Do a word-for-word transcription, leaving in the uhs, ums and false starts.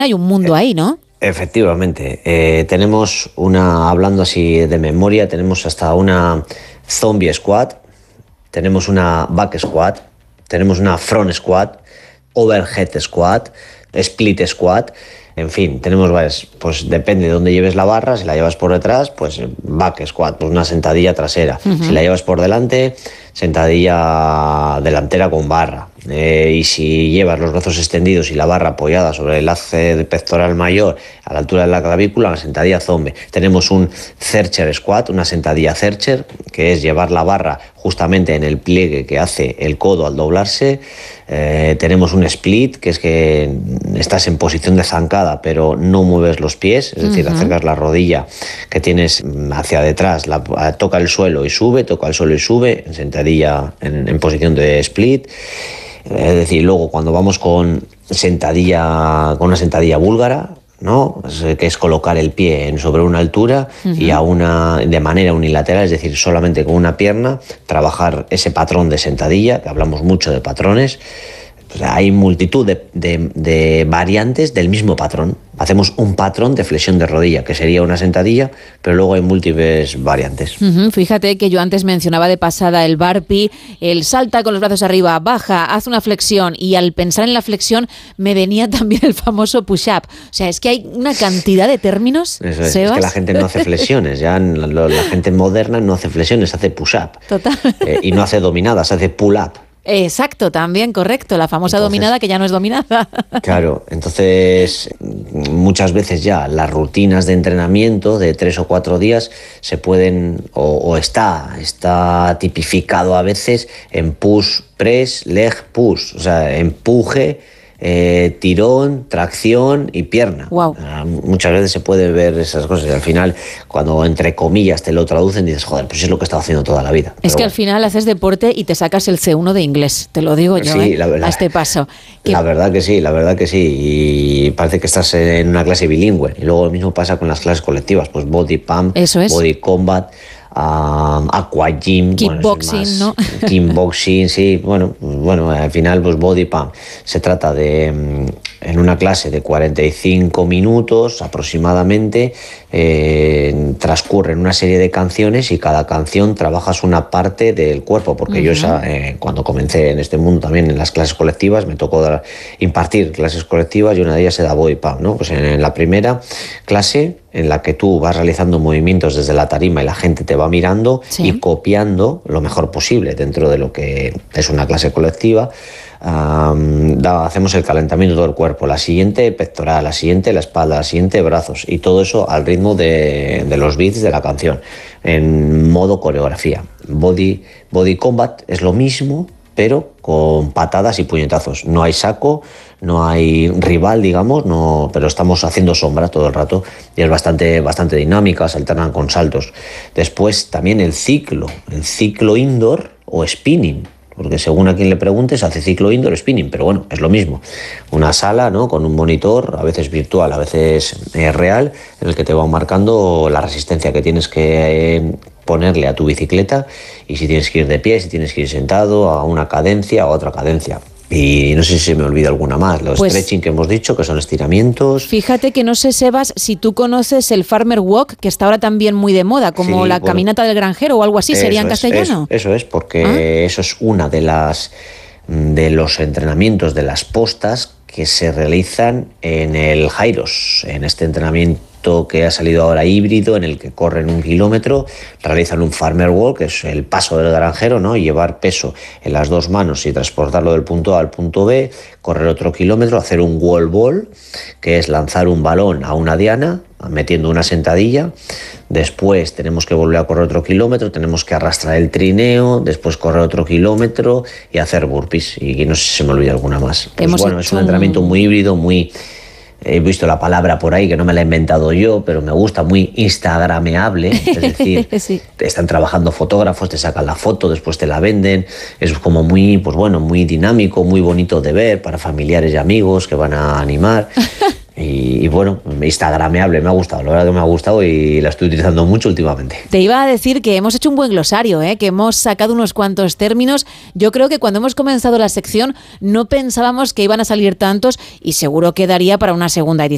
hay un mundo ahí, ¿no? Efectivamente. Eh, tenemos una, hablando así de memoria, tenemos hasta una zombie squat, tenemos una back squat, tenemos una front squat, overhead squat, split squat. En fin, tenemos varias, pues depende de dónde lleves la barra. Si la llevas por detrás, pues back squat, pues una sentadilla trasera. Uh-huh. Si la llevas por delante, sentadilla delantera con barra. Eh, y si llevas los brazos extendidos y la barra apoyada sobre el hace pectoral mayor a la altura de la clavícula, una sentadilla zombie. Tenemos un Zercher squat, una sentadilla Zercher, que es llevar la barra justamente en el pliegue que hace el codo al doblarse. Eh, tenemos un split, que es que estás en posición de zancada pero no mueves los pies, es decir, uh-huh. acercas la rodilla que tienes hacia detrás, la, toca el suelo y sube, toca el suelo y sube, en sentadilla en, en posición de split. Es decir, luego cuando vamos con sentadilla, con una sentadilla búlgara, ¿no? Que es colocar el pie en sobre una altura uh-huh. y a una de manera unilateral, es decir, solamente con una pierna, trabajar ese patrón de sentadilla, que hablamos mucho de patrones. Pues hay multitud de, de, de variantes del mismo patrón. Hacemos un patrón de flexión de rodilla, que sería una sentadilla, pero luego hay múltiples variantes. Uh-huh. Fíjate que yo antes mencionaba de pasada el burpee, el salta con los brazos arriba, baja, haz una flexión, y al pensar en la flexión me venía también el famoso push-up. O sea, es que hay una cantidad de términos, Eso es, Sebas. Es que la gente no hace flexiones, ya la, la gente moderna no hace flexiones, hace push-up. Total. Eh, y no hace dominadas, hace pull-up. Exacto, también correcto, la famosa entonces, dominada que ya no es dominada. Claro, entonces muchas veces ya las rutinas de entrenamiento de tres o cuatro días se pueden, o, o está, está tipificado a veces en push, press, leg, push, o sea, empuje, Eh, tirón, tracción y pierna. Wow. Uh, muchas veces se puede ver esas cosas y al final, cuando entre comillas te lo traducen, dices, joder, pues es lo que he estado haciendo toda la vida. Es Pero que bueno. Al final haces deporte y te sacas el C uno de inglés, te lo digo yo, sí, ¿eh? la verdad, a este paso. Que... La verdad que sí, la verdad que sí. Y parece que estás en una clase bilingüe. Y luego lo mismo pasa con las clases colectivas, pues body pump, Eso es. body combat, Um, aqua gym, kickboxing, bueno, ¿no? Kickboxing, sí, bueno, bueno, al final pues body pump. Se trata de, en una clase de cuarenta y cinco minutos aproximadamente, eh, transcurren una serie de canciones y cada canción trabajas una parte del cuerpo, porque uh-huh. yo esa, eh, cuando comencé en este mundo también en las clases colectivas, me tocó dar, impartir clases colectivas y una de ellas se da body pump, ¿no? Pues en, en la primera clase, en la que tú vas realizando movimientos desde la tarima y la gente te va mirando ¿sí? y copiando lo mejor posible dentro de lo que es una clase colectiva. Um, da, hacemos el calentamiento del cuerpo, la siguiente pectoral, la siguiente la espalda, la siguiente brazos, y todo eso al ritmo de, de los beats de la canción, en modo coreografía. Body, body combat es lo mismo, pero con patadas y puñetazos. No hay saco, no hay rival, digamos, no, pero estamos haciendo sombra todo el rato y es bastante, bastante dinámica, se alternan con saltos. Después también el ciclo, el ciclo indoor o spinning, porque según a quien le preguntes hace ciclo indoor o spinning, pero bueno, es lo mismo. Una sala, ¿no? Con un monitor, a veces virtual, a veces eh, real, en el que te van marcando la resistencia que tienes que eh, ponerle a tu bicicleta y si tienes que ir de pie, si tienes que ir sentado, a una cadencia o a otra cadencia. Y no sé si se me olvida alguna más. Los pues, stretching que hemos dicho, que son estiramientos. Fíjate que no sé, Sebas, si tú conoces el farmer walk, que está ahora también muy de moda, como sí, la bueno, caminata del granjero o algo así, ¿sería en castellano? Es, eso es, porque ¿Ah? eso es una de las de los entrenamientos de las postas que se realizan en el Jairos, en este entrenamiento que ha salido ahora híbrido, en el que corren un kilómetro, realizan un farmer walk, que es el paso del granjero, ¿no? Llevar peso en las dos manos y transportarlo del punto A al punto B, correr otro kilómetro, hacer un wall ball, que es lanzar un balón a una diana, metiendo una sentadilla. Después tenemos que volver a correr otro kilómetro, tenemos que arrastrar el trineo, después correr otro kilómetro y hacer burpees. Y no sé si se me olvida alguna más. Pues bueno, es un entrenamiento muy híbrido, muy... He visto la palabra por ahí, que no me la he inventado yo, pero me gusta, muy instagrameable. Es decir, sí. están trabajando fotógrafos, te sacan la foto, después te la venden. Es como muy, pues bueno, muy dinámico, muy bonito de ver para familiares y amigos que van a animar. Y, y bueno, instagrameable, me ha gustado, la verdad que me ha gustado y la estoy utilizando mucho últimamente. Te iba a decir que hemos hecho un buen glosario, ¿eh? Que hemos sacado unos cuantos términos. Yo creo que cuando hemos comenzado la sección no pensábamos que iban a salir tantos y seguro que daría para una segunda edición.